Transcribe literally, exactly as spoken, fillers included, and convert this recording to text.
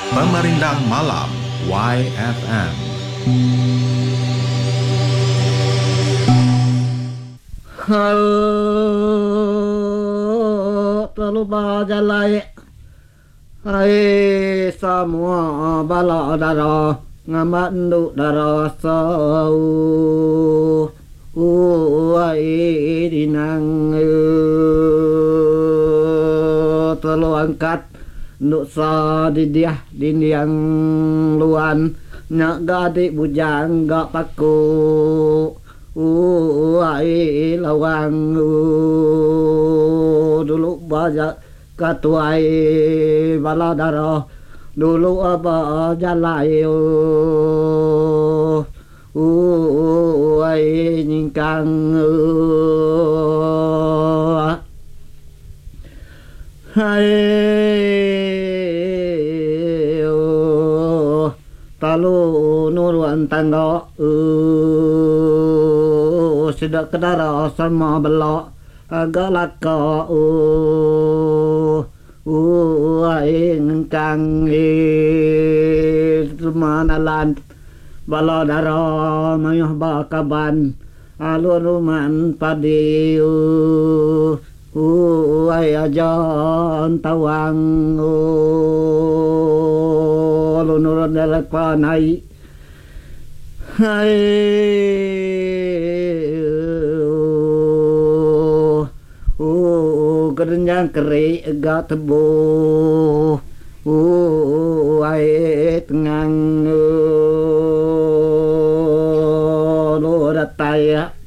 Pemerintah Malam Y F M. Halo, terlalu bajalai. Hai semua bala dara ngamandu dara sau. Uai dinang terlalu angkat nduk sa didiah diniang luan nyak gadik bujang gak paku. Uai lawang dulu baja katuai baladara dulu apa jalai uai nyingkang hai talu nuruan tangga sidak kedara sama belak agak laka uh uh ingkang manalan bala dara mayuh bakaban alun ruman padi uh uh ajan tawang uh lunurun dalek panai hai kerenjang keri agak tebu uh ai tengang lo dataya